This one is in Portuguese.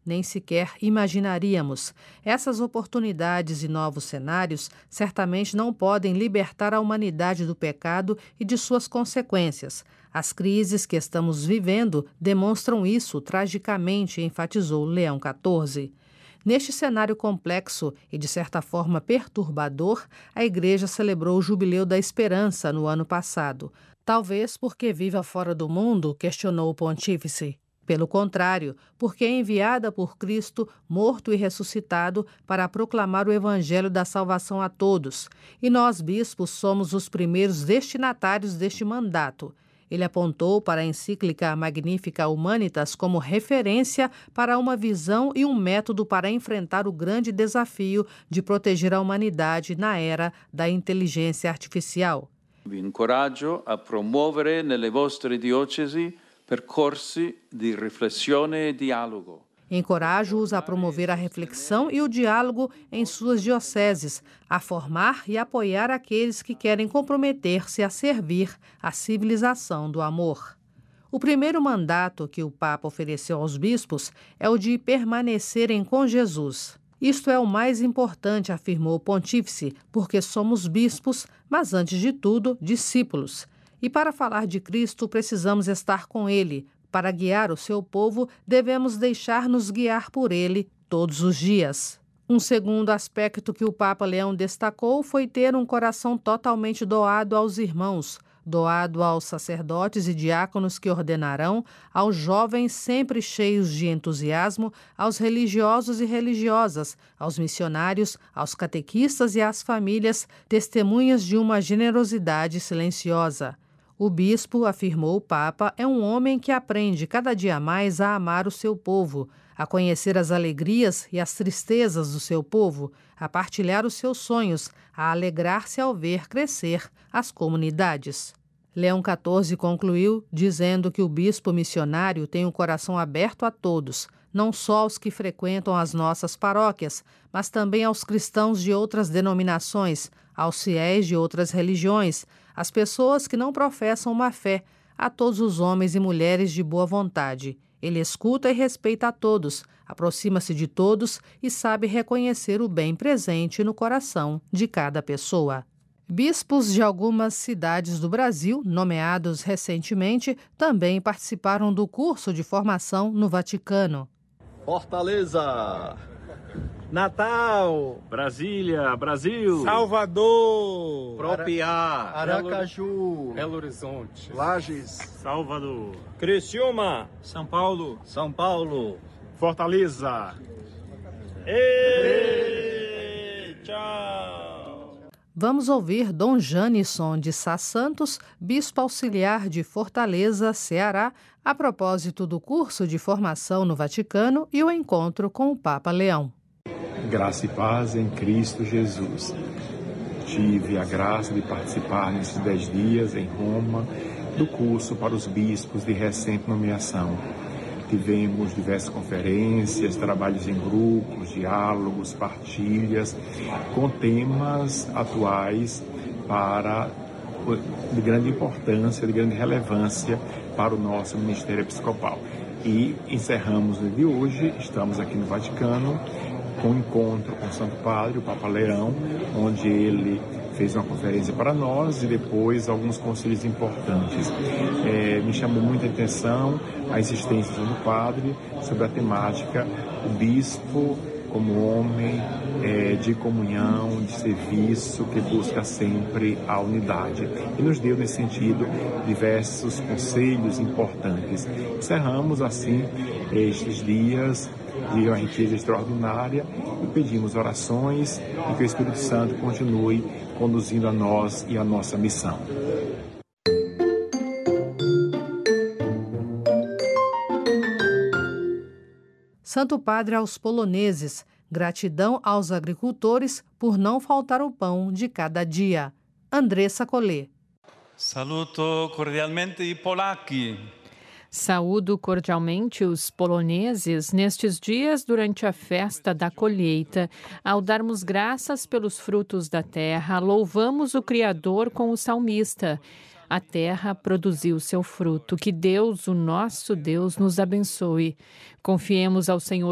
nem sequer imaginaríamos. Essas oportunidades e novos cenários certamente não podem libertar a humanidade do pecado e de suas consequências. As crises que estamos vivendo demonstram isso tragicamente, enfatizou Leão XIV. Neste cenário complexo e, de certa forma, perturbador, a Igreja celebrou o Jubileu da Esperança no ano passado. Talvez porque viva fora do mundo, questionou o pontífice. Pelo contrário, porque é enviada por Cristo, morto e ressuscitado, para proclamar o Evangelho da salvação a todos. E nós, bispos, somos os primeiros destinatários deste mandato. Ele apontou para a encíclica Magnificat Humanitas como referência para uma visão e um método para enfrentar o grande desafio de proteger a humanidade na era da inteligência artificial. Vi incoraggio a promuovere nelle vostre diocesi percorsi di riflessione e dialogo. Encorajo-os a promover a reflexão e o diálogo em suas dioceses, a formar e apoiar aqueles que querem comprometer-se a servir a civilização do amor. O primeiro mandato que o Papa ofereceu aos bispos é o de permanecerem com Jesus. Isto é o mais importante, afirmou o pontífice, porque somos bispos, mas antes de tudo, discípulos. E para falar de Cristo, precisamos estar com Ele. Para guiar o seu povo, devemos deixar-nos guiar por ele todos os dias. Um segundo aspecto que o Papa Leão destacou foi ter um coração totalmente doado aos irmãos, doado aos sacerdotes e diáconos que ordenarão, aos jovens sempre cheios de entusiasmo, aos religiosos e religiosas, aos missionários, aos catequistas e às famílias, testemunhas de uma generosidade silenciosa. O bispo, afirmou o Papa, é um homem que aprende cada dia mais a amar o seu povo, a conhecer as alegrias e as tristezas do seu povo, a partilhar os seus sonhos, a alegrar-se ao ver crescer as comunidades. Leão XIV concluiu dizendo que o bispo missionário tem um coração aberto a todos, não só aos que frequentam as nossas paróquias, mas também aos cristãos de outras denominações, aos fiéis de outras religiões, às pessoas que não professam uma fé, a todos os homens e mulheres de boa vontade. Ele escuta e respeita a todos, aproxima-se de todos e sabe reconhecer o bem presente no coração de cada pessoa. Bispos de algumas cidades do Brasil, nomeados recentemente, também participaram do curso de formação no Vaticano. Fortaleza, Natal, Brasília, Brasil, Salvador, Propiá, Aracaju, Belo Horizonte, Lages, Salvador, Criciúma, São Paulo, Fortaleza. Tchau. Vamos ouvir Dom Janisson de Sá Santos, bispo auxiliar de Fortaleza, Ceará, a propósito do curso de formação no Vaticano e o encontro com o Papa Leão. Graça e paz em Cristo Jesus. Tive a graça de participar nesses 10 dias em Roma do curso para os bispos de recente nomeação. Tivemos diversas conferências, trabalhos em grupos, diálogos, partilhas, com temas atuais de grande importância, de grande relevância para o nosso Ministério Episcopal. E encerramos o dia de hoje, estamos aqui no Vaticano, com um encontro com o Santo Padre, o Papa Leão, onde ele fez uma conferência para nós e depois alguns conselhos importantes. Me chamou muita atenção a insistência do Santo Padre sobre a temática do bispo como homem de comunhão, de serviço, que busca sempre a unidade. E nos deu, nesse sentido, diversos conselhos importantes. Encerramos, assim, estes dias de uma riqueza extraordinária e pedimos orações e que o Espírito Santo continue conduzindo a nós e a nossa missão. Santo Padre aos poloneses, gratidão aos agricultores por não faltar o pão de cada dia. Andressa Collet. Saluto cordialmente i polacchi. Saúdo cordialmente os poloneses nestes dias durante a festa da colheita. Ao darmos graças pelos frutos da terra, louvamos o Criador com o salmista. A terra produziu seu fruto. Que Deus, o nosso Deus, nos abençoe. Confiemos ao Senhor